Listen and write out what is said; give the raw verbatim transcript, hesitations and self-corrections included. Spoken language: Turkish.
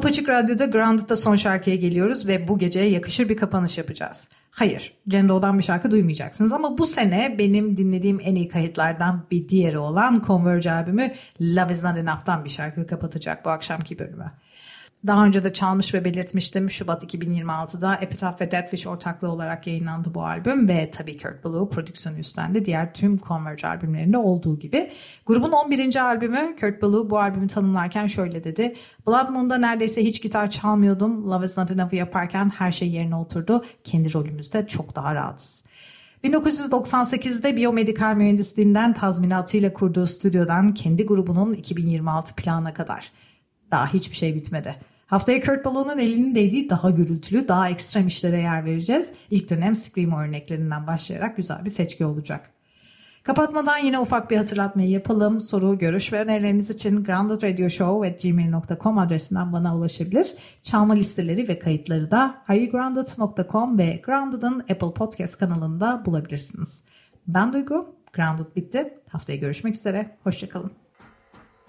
Apaçık Radyo'da Grounded'da son şarkıya geliyoruz ve bu gece yakışır bir kapanış yapacağız. Hayır, Cem Doğu'dan bir şarkı duymayacaksınız ama bu sene benim dinlediğim en iyi kayıtlardan bir diğeri olan Converge albümü Love Is Not Enough'tan bir şarkı kapatacak bu akşamki bölümü. Daha önce de çalmış ve belirtmiştim. Şubat iki bin yirmi altıda Epitaph ve Deathwish ortaklığı olarak yayınlandı bu albüm ve tabii Kurt Ballou prodüksiyonu üstlendi. Diğer tüm Converge albümlerinde olduğu gibi. Grubun on birinci albümü. Kurt Ballou bu albümü tanımlarken şöyle dedi. Blood Moon'da neredeyse hiç gitar çalmıyordum. Love Is Not Enough'ı yaparken her şey yerine oturdu. Kendi rolümüzde çok daha rahatız. bin dokuz yüz doksan sekizde biyomedikal mühendisliğinden tazminatıyla kurduğu stüdyodan kendi grubunun iki bin yirmi altı planına kadar. Daha hiçbir şey bitmedi. Haftaya Kurt Ballou'nun elinin değdiği daha gürültülü, daha ekstrem işlere yer vereceğiz. İlk dönem Screamo örneklerinden başlayarak güzel bir seçki olacak. Kapatmadan yine ufak bir hatırlatmayı yapalım. Soru, görüş ve önerileriniz için grounded radio show at gmail dot com adresinden bana ulaşabilir. Çalma listeleri ve kayıtları da are you grounded dot com ve Grounded'ın Apple Podcast kanalında bulabilirsiniz. Ben Duygu, Grounded bitti. Haftaya görüşmek üzere. Hoşçakalın.